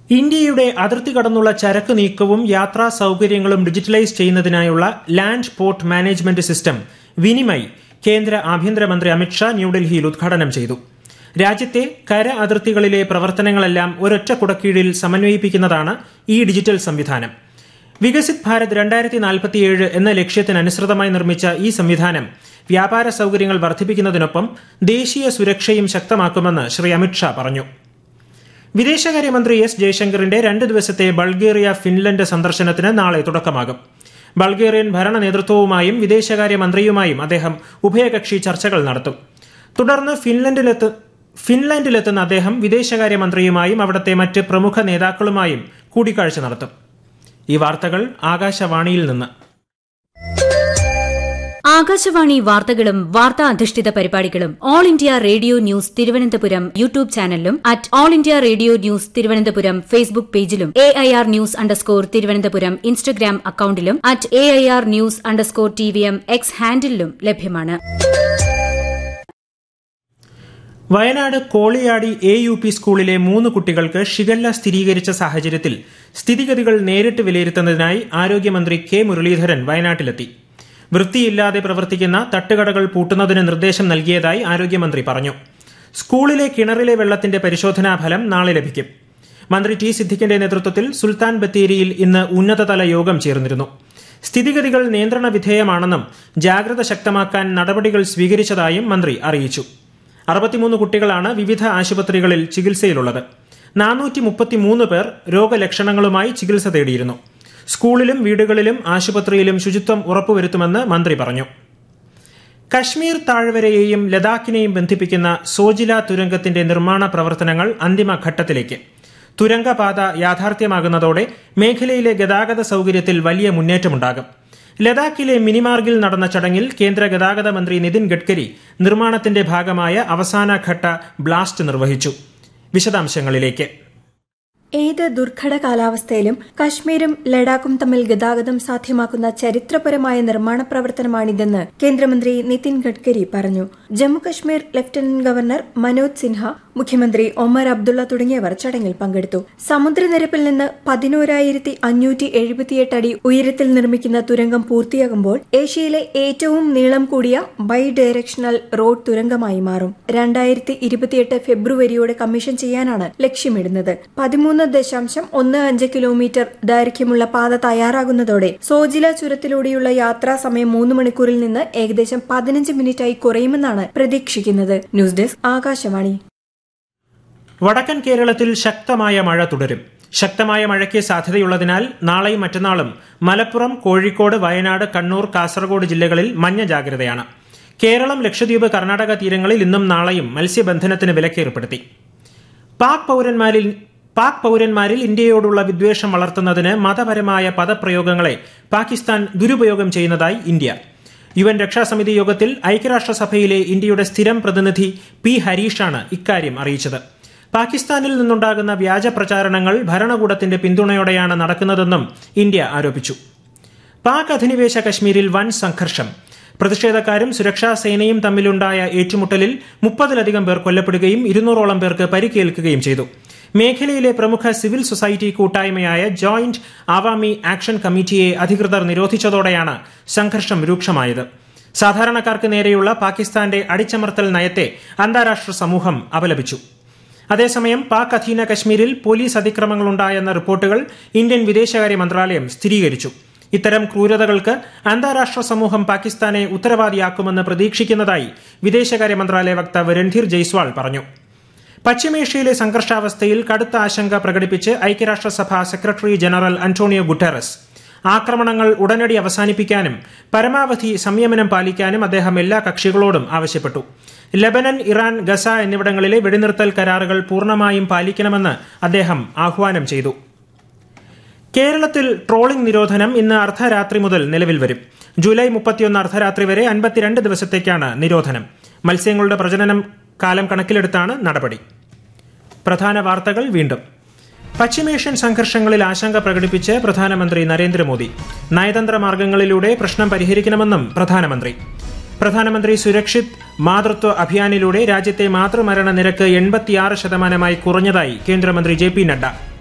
ഇന്ത്യയുടെ അതിർത്തി കടന്നുള്ള ചരക്ക് നീക്കവും യാത്രാ സൌകര്യങ്ങളും digitalise ചെയ്യുന്നതിനായുള്ള land port management system Vinimay കേന്ദ്ര ആഭ്യന്തരമന്ത്രി അമിത്ഷാ ന്യൂഡൽഹിയിൽ ഉദ്ഘാടനം ചെയ്തു. രാജ്യത്തെ കര അതിർത്തികളിലെ പ്രവർത്തനങ്ങളെല്ലാം ഒരൊറ്റ കുടക്കീഴിൽ സമന്വയിപ്പിക്കുന്നതാണ് ഈ ഡിജിറ്റൽ സംവിധാനം. വികസിത് ഭാരത് 2047 എന്ന ലക്ഷ്യത്തിനനുസൃതമായി നിർമ്മിച്ച ഈ സംവിധാനം വ്യാപാര സൌകര്യങ്ങൾ വർദ്ധിപ്പിക്കുന്നതിനൊപ്പം ദേശീയ സുരക്ഷയും ശക്തമാക്കുമെന്ന് ശ്രീ അമിത്ഷാ പറഞ്ഞു. വിദേശകാര്യമന്ത്രി എസ് ജയശങ്കറിന്റെ 2 ദിവസത്തെ ബൾഗേറിയ ഫിൻലൻഡ് സന്ദർശനത്തിന് നാളെ തുടക്കമാകും. ബൾഗേറിയൻ ഭരണ നേതൃത്വവുമായും വിദേശകാര്യമന്ത്രിയുമായും അദ്ദേഹം ഉഭയകക്ഷി ചർച്ചകൾ നടത്തും. തുടർന്ന് ഫിൻലാൻഡിലെത്തുന്ന അദ്ദേഹം വിദേശകാര്യമന്ത്രിയുമായും അവിടുത്തെ മറ്റ് പ്രമുഖ നേതാക്കളുമായും കൂടിക്കാഴ്ച നടത്തും. ഈ വാർത്തകൾ ആകാശവാണിയിൽ നിന്ന്. ആകാശവാണി വാർത്തകളും വാർത്താ അധിഷ്ഠിത പരിപാടികളും all India radio news Thiruvananthapuram YouTube ചാനലിലും at all India radio news Thiruvananthapuram Facebook പേജിലും AIR ന്യൂസ് _ ഇൻസ്റ്റഗ്രാം അക്കൌണ്ടിലും at AIR news _ TVM X ഹാൻഡിലും ലഭ്യമാണ്. വയനാട് കോളിയാടി AUP സ്കൂളിലെ 3 കുട്ടികൾക്ക് ഷിഗല്ല സ്ഥിരീകരിച്ച സാഹചര്യത്തിൽ സ്ഥിതിഗതികൾ നേരിട്ട് വിലയിരുത്തുന്നതിനായി ആരോഗ്യമന്ത്രി കെ മുരളീധരൻ വയനാട്ടിലെത്തി. വൃത്തിയില്ലാതെ പ്രവർത്തിക്കുന്ന തട്ടുകടകൾ പൂട്ടുന്നതിന് നിർദ്ദേശം നൽകിയതായി ആരോഗ്യമന്ത്രി പറഞ്ഞു. സ്കൂളിലെ കിണറിലെ വെള്ളത്തിന്റെ പരിശോധനാ ഫലം നാളെ ലഭിക്കും. മന്ത്രി ടി സിദ്ദിഖിന്റെ നേതൃത്വത്തിൽ സുൽത്താൻ ബത്തേരിയിൽ ഇന്ന് ഉന്നതതല യോഗം ചേർന്നിരുന്നു. സ്ഥിതിഗതികൾ നിയന്ത്രണ വിധേയമാണെന്നും ജാഗ്രത ശക്തമാക്കാൻ നടപടികൾ സ്വീകരിച്ചതായും മന്ത്രി അറിയിച്ചു. 63 കുട്ടികളാണ് വിവിധ ആശുപത്രികളിൽ ചികിത്സയിലുള്ളത്. 433 പേർ രോഗലക്ഷണങ്ങളുമായി ചികിത്സ തേടിയിരുന്നു. സ്കൂളിലും വീടുകളിലും ആശുപത്രിയിലും ശുചിത്വം ഉറപ്പുവരുത്തുമെന്ന് മന്ത്രി പറഞ്ഞു. കശ്മീർ താഴ്വരയെയും ലഡാക്കിനെയും ബന്ധിപ്പിക്കുന്ന സോജില തുരങ്കത്തിന്റെ നിർമ്മാണ പ്രവർത്തനങ്ങൾ അന്തിമഘട്ടത്തിലേക്ക്. തുരങ്കപാത യാഥാർത്ഥ്യമാകുന്നതോടെ മേഖലയിലെ ഗതാഗത സൌകര്യത്തിൽ വലിയ മുന്നേറ്റമുണ്ടാകും. ലഡാക്കിലെ മിനിമാർഗിൽ നടന്ന ചടങ്ങിൽ കേന്ദ്ര ഗതാഗത മന്ത്രി നിതിൻ ഗഡ്കരി നിർമ്മാണത്തിന്റെ ഭാഗമായ അവസാനഘട്ട ബ്ലാസ്റ്റ് നിർവഹിച്ചു. വിശദാംശങ്ങളിലേക്ക്. ഏത് ദുർഘട കാലാവസ്ഥയിലും കശ്മീരും ലഡാക്കും തമ്മിൽ ഗതാഗതം സാധ്യമാക്കുന്ന ചരിത്രപരമായ നിർമ്മാണ പ്രവർത്തനമാണിതെന്ന് കേന്ദ്രമന്ത്രി നിതിൻ ഗഡ്കരി പറഞ്ഞു. ജമ്മുകശ്മീർ ലഫ്റ്റനന്റ് ഗവർണർ മനോജ് സിൻഹ, മുഖ്യമന്ത്രി ഒമർ അബ്ദുള്ള തുടങ്ങിയവർ ചടങ്ങിൽ പങ്കെടുത്തു. സമുദ്രനിരപ്പിൽ നിന്ന് 11,578 അടി ഉയരത്തിൽ നിർമ്മിക്കുന്ന തുരങ്കം പൂർത്തിയാകുമ്പോൾ ഏഷ്യയിലെ ഏറ്റവും നീളം കൂടിയ ബൈ ഡയറക്ഷണൽ റോഡ് തുരങ്കമായി മാറും. 2028 ഫെബ്രുവരിയോടെ കമ്മീഷൻ ചെയ്യാനാണ് ലക്ഷ്യമിടുന്നത്. 13.15 കിലോമീറ്റർ ദൈർഘ്യമുള്ള പാത തയ്യാറാകുന്നതോടെ സോജില ചുരത്തിലൂടെയുള്ള യാത്രാ സമയം 3 മണിക്കൂറിൽ നിന്ന് ഏകദേശം 15 മിനിറ്റായി കുറയുമെന്നാണ് പ്രതീക്ഷിക്കുന്നത്. News desk Akashvani. വടക്കൻ കേരളത്തിൽ ശക്തമായ മഴ തുടരും. ശക്തമായ മഴയ്ക്ക് സാധ്യതയുള്ളതിനാൽ നാളെയും മറ്റന്നാളും മലപ്പുറം, കോഴിക്കോട്, വയനാട്, കണ്ണൂർ, കാസർഗോഡ് ജില്ലകളിൽ മഞ്ഞ ജാഗ്രതയാണ്. കേരളം, ലക്ഷദ്വീപ്, കർണാടക തീരങ്ങളിൽ ഇന്നും നാളെയും മത്സ്യബന്ധനത്തിന് വിലക്കേർപ്പെടുത്തി. പാക് പൌരന്മാരിൽ ഇന്ത്യയോടുള്ള വിദ്വേഷം വളർത്തുന്നതിന് മതപരമായ പദപ്രയോഗങ്ങളെ പാകിസ്ഥാൻ ദുരുപയോഗം ചെയ്യുന്നതായി ഇന്ത്യ. UN രക്ഷാസമിതി യോഗത്തിൽ ഐക്യരാഷ്ട്രസഭയിലെ ഇന്ത്യയുടെ സ്ഥിരം പ്രതിനിധി P. ഹരീഷാണ് ഇക്കാര്യം അറിയിച്ചത്. പാകിസ്ഥാനിൽ നിന്നുണ്ടാകുന്ന വ്യാജ പ്രചാരണങ്ങൾ ഭരണകൂടത്തിന്റെ പിന്തുണയോടെയാണ് നടക്കുന്നതെന്നും ഇന്ത്യ ആരോപിച്ചു. പാക് അധിനിവേശ കശ്മീരിൽ വൻ സംഘർഷം. പ്രതിഷേധക്കാരും സുരക്ഷാ സേനയും തമ്മിലുണ്ടായ ഏറ്റുമുട്ടലിൽ 30-ലധികം പേർ കൊല്ലപ്പെടുകയും 200ഓളം പേർക്ക് പരിക്കേൽക്കുകയും ചെയ്തു. മേഖലയിലെ പ്രമുഖ സിവിൽ സൊസൈറ്റി കൂട്ടായ്മയായ ജോയിന്റ് ആവാമി ആക്ഷൻ കമ്മിറ്റിയെ അധികൃതർ നിരോധിച്ചതോടെയാണ് സംഘർഷം രൂക്ഷമായത്. സാധാരണക്കാർക്ക് നേരെയുള്ള പാകിസ്ഥാന്റെ അടിച്ചമർത്തൽ നയത്തെ അന്താരാഷ്ട്ര സമൂഹം അപലപിച്ചു. അതേസമയം പാക് അധീന കശ്മീരിൽ പോലീസ് അതിക്രമങ്ങളുണ്ടായെന്ന റിപ്പോർട്ടുകൾ ഇന്ത്യൻ വിദേശകാര്യ മന്ത്രാലയം സ്ഥിരീകരിച്ചു. ഇത്തരം ക്രൂരതകൾക്ക് അന്താരാഷ്ട്ര സമൂഹം പാകിസ്ഥാനെ ഉത്തരവാദിയാക്കുമെന്ന് പ്രതീക്ഷിക്കുന്നതായി വിദേശകാര്യ മന്ത്രാലയ വക്താവ് രൺധീർ ജയ്സ്വാൾ പറഞ്ഞു. പശ്ചിമേഷ്യയിലെ സംഘർഷാവസ്ഥയിൽ കടുത്ത ആശങ്ക പ്രകടിപ്പിച്ച് ഐക്യരാഷ്ട്രസഭ സെക്രട്ടറി ജനറൽ അന്റോണിയോ ഗുട്ടറസ് ആക്രമണങ്ങൾ ഉടനടി അവസാനിപ്പിക്കാനും പരമാവധി സംയമനം പാലിക്കാനും അദ്ദേഹം എല്ലാ കക്ഷികളോടും ആവശ്യപ്പെട്ടു. ലബനൻ, ഇറാൻ, ഗസ എന്നിവിടങ്ങളിലെ വെടിനിർത്തൽ കരാറുകൾ പൂർണ്ണമായും പാലിക്കണമെന്ന് അദ്ദേഹം ആഹ്വാനം ചെയ്തു. കേരളത്തിൽ ട്രോളിംഗ് നിരോധനം ഇന്ന് അർദ്ധരാത്രി മുതൽ നിലവിൽ വരും. ജൂലൈ 31 അർദ്ധരാത്രി വരെ 52 ദിവസത്തേക്കാണ് നിരോധനം. മത്സ്യങ്ങളുടെ പ്രജനനം കാലം കണക്കിലെടുത്താണ് നടപടി. പ്രധാന വാർത്തകൾ വീണ്ടും. പശ്ചിമേഷ്യൻ സംഘർഷങ്ങളിൽ ആശങ്ക പ്രകടിപ്പിച്ച് പ്രധാനമന്ത്രി നരേന്ദ്രമോദി. നയതന്ത്ര മാർഗങ്ങളിലൂടെ പ്രശ്നം പരിഹരിക്കണമെന്നും പ്രധാനമന്ത്രി സുരക്ഷിത് മാതൃത്വ അഭിയാനിലൂടെ രാജ്യത്തെ മാതൃമരണ നിരക്ക് 86% കുറഞ്ഞതായി കേന്ദ്രമന്ത്രി JP നഡ്ഡ.